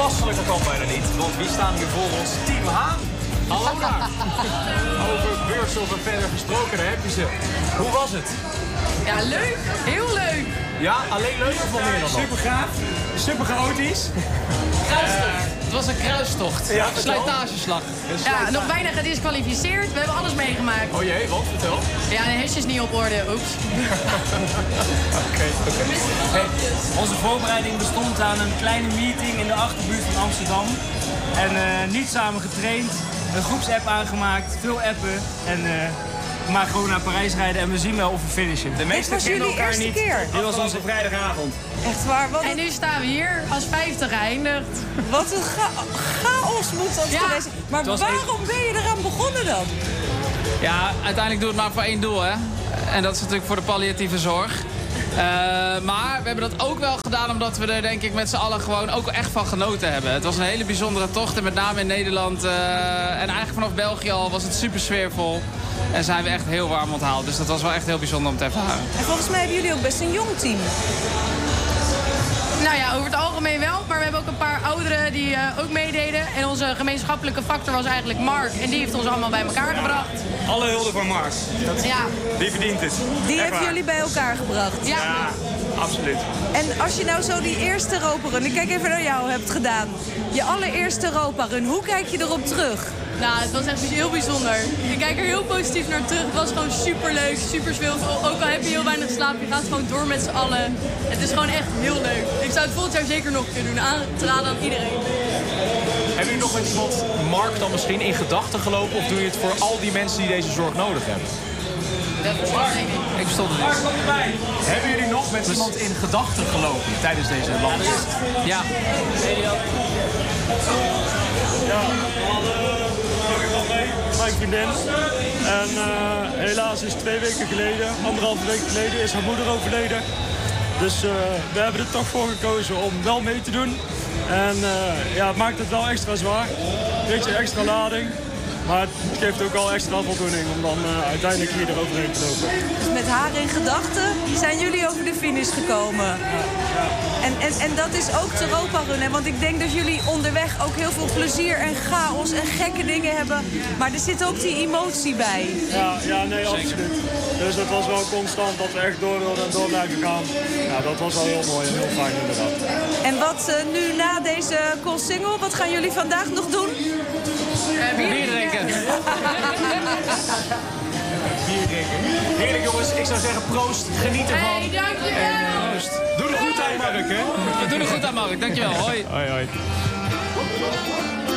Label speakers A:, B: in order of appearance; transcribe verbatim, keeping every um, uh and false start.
A: toepasselijker kan bijna niet. Want wie staan hier voor ons? Team Haan. Hallo daar. Over Beurthof en verder gesproken, daar heb je ze. Hoe was het?
B: Ja, leuk. Heel leuk.
A: Ja, alleen leuk of wel meer dan dat?
C: Super gaaf, super chaotisch.
D: Kruistocht. Het was een kruistocht.
A: Ja,
D: Slijtageslag.
B: Ja, nog bijna gedisqualificeerd. We hebben alles meegemaakt.
A: Oh jee, wat? Vertel.
B: Ja, de hesjes niet op orde. Oeps.
A: Oké, oké.
C: Hey, onze voorbereiding bestond aan een kleine meeting in de achterbuurt van Amsterdam. En uh, niet samen getraind, een groepsapp aangemaakt, veel appen. En uh, we maken gewoon naar Parijs rijden en we zien wel of we finishen. De meesten kennen elkaar
E: eerste
C: niet.
E: keer.
C: Dit was onze vrijdagavond.
E: Echt waar? Wat
B: En
E: een,
B: nu staan we hier als vijftig geëindigd.
E: wat een cha- chaos moet dat
B: Ja.
E: geweest zijn. Maar
D: was
E: waarom ben je eraan begonnen dan?
D: Ja, uiteindelijk doe het maar voor één doel, hè. En dat is natuurlijk voor de palliatieve zorg. Uh, maar we hebben dat ook wel gedaan omdat we er denk ik met z'n allen gewoon ook echt van genoten hebben. Het was een hele bijzondere tocht en met name in Nederland uh, en eigenlijk vanaf België al was het super sfeervol. En zijn we echt heel warm onthaald. Dus dat was wel echt heel bijzonder om te ervaren.
E: En volgens mij hebben jullie ook best een jong team.
B: Nou ja, over het algemeen wel. Maar we hebben ook een paar ouderen die uh, ook meededen. En onze gemeenschappelijke factor was eigenlijk Mark. En die heeft ons allemaal bij elkaar gebracht.
C: Alle hulde voor Mars. Dat,
B: Ja,
C: die verdient het.
E: Die
C: Echt
E: heeft
C: waar.
E: jullie bij elkaar gebracht.
B: ja.
C: Ja, absoluut.
E: En als je nou zo die eerste Europa-run, ik kijk even naar jou, hebt gedaan. Je allereerste Europa-run, hoe kijk je erop terug?
B: Nou, het was echt heel bijzonder. Ik kijk er heel positief naar terug. Het was gewoon super leuk, super speelvol. Ook al heb je heel weinig slaap, je gaat gewoon door met z'n allen. Het is gewoon echt heel leuk. Ik zou het volgend jaar zeker nog kunnen doen. Aan te raden aan iedereen.
A: Hebben jullie nog met iemand, Mark dan misschien, in gedachten gelopen? Of doe je het voor al die mensen die deze zorg nodig hebben?
D: Ik stond er niet.
A: Hebben jullie nog met iemand in gedachten gelopen tijdens deze land?
D: Ja.
F: Ja, we hadden uh, nog mee, mijn vriendin. En uh, helaas is twee weken geleden, anderhalve week geleden, is haar moeder overleden. Dus uh, we hebben er toch voor gekozen om wel mee te doen. En uh, ja, het maakt het wel extra zwaar. Een beetje extra lading. Maar het geeft ook al extra voldoening om dan uh, uiteindelijk hier eroverheen te lopen.
E: Dus met haar in gedachten zijn jullie over de finish gekomen.
F: Ja, ja.
E: En, en, en dat is ook de Europa-run, hè? Want ik denk dat jullie onderweg ook heel veel plezier en chaos en gekke dingen hebben. Maar er zit ook die emotie bij.
F: Ja, ja, nee, absoluut. Dus het was wel constant dat we echt door wilden en door blijven gaan. Ja, dat was wel heel mooi en heel fijn inderdaad.
E: En wat uh, nu na deze Coolsingel, wat gaan jullie vandaag nog doen?
B: Uh,
D: Bier drinken.
A: Bier drinken. Heerlijk jongens, ik zou zeggen proost, geniet ervan.
B: Hey, dankjewel!
A: Doe er goed aan Mark, hè?
D: We doen het goed aan, Mark. Dankjewel. Hoi.
A: Hoi, hoi.